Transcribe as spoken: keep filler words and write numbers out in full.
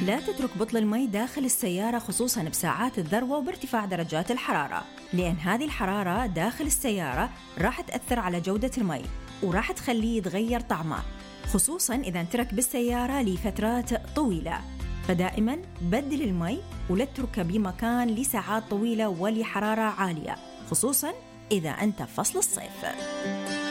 لا تترك بطل المي داخل السيارة خصوصاً بساعات الذروة وبارتفاع درجات الحرارة، لأن هذه الحرارة داخل السيارة راح تأثر على جودة المي وراح تخليه يتغير طعمه، خصوصاً إذا انترك بالسيارة لفترات طويلة. فدائماً بدل المي ولا تتركه بمكان لساعات طويلة ولحرارة عالية، خصوصاً إذا أنت في فصل الصيف.